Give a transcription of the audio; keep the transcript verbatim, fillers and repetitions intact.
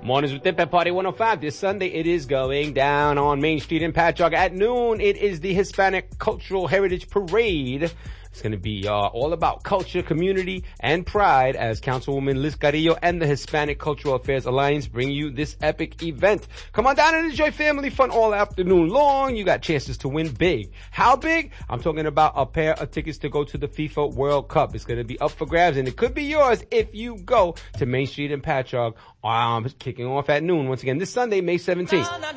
Mornings with Dip at Party one oh five. This Sunday it is going down on Main Street in Patchogue. At noon it is the Hispanic Cultural Heritage Parade. It's going to be uh, all about culture, community, and pride as Councilwoman Liz Carrillo and the Hispanic Cultural Affairs Alliance bring you this epic event. Come on down and enjoy family fun all afternoon long. You got chances to win big. How big? I'm talking about a pair of tickets to go to the FIFA World Cup. It's going to be up for grabs, and it could be yours if you go to Main Street in Patchogue. Um, kicking off at noon once again this Sunday, May seventeenth.